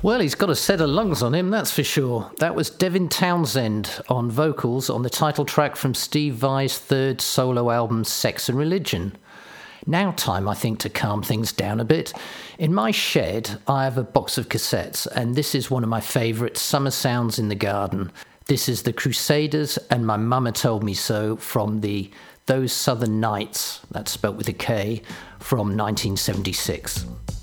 Well, he's got a set of lungs on him, that's for sure. That was Devin Townsend on vocals on the title track from Steve Vai's third solo album, Sex and Religion. Now time, I think, to calm things down a bit. In my shed, I have a box of cassettes, and this is one of my favourite summer sounds in the garden. This is the Crusaders and My Mama Told Me So from the Those Southern Nights, that's spelt with a K, from 1976.